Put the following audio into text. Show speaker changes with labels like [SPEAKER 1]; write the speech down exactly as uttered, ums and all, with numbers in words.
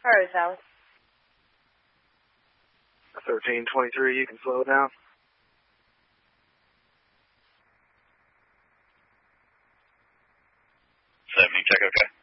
[SPEAKER 1] Priority Tower.
[SPEAKER 2] thirteen twenty-three, you can slow it down.
[SPEAKER 3] seventy, check okay.